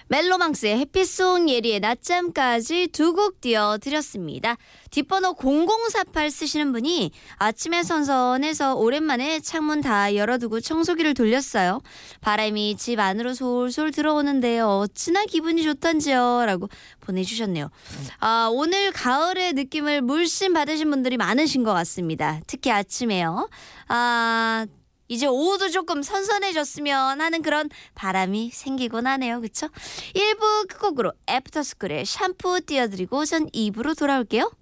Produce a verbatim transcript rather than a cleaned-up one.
멜로망스의 해피송, 예리의 낮잠까지 두 곡 띄워드렸습니다. 뒷번호 공공사팔 쓰시는 분이 아침에 선선해서 오랜만에 창문 다 열어두고 청소기를 돌렸어요. 바람이 집 안으로 솔솔 들어오는데요. 어찌나 기분이 좋단지요. 라고 보내주셨네요. 아, 오늘 가을의 느낌을 물씬 받으신 분들이 많으신 것 같습니다. 특히 아침에요. 아... 이제 오후도 조금 선선해졌으면 하는 그런 바람이 생기곤 하네요. 그쵸? 일 부 끝곡으로 애프터스쿨의 샴푸 띄워드리고 전 이 부로 돌아올게요.